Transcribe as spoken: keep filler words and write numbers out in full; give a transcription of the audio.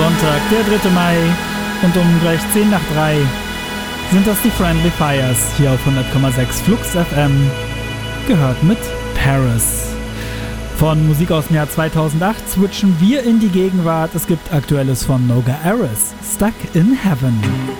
Sonntag, der dritte Mai und um gleich zehn nach drei sind das die Friendly Fires hier auf hundert Komma sechs Flux F M, gehört mit Paris. Von Musik aus dem Jahr zweitausendacht switchen wir in die Gegenwart. Es gibt Aktuelles von Noga Aris, Stuck in Heaven.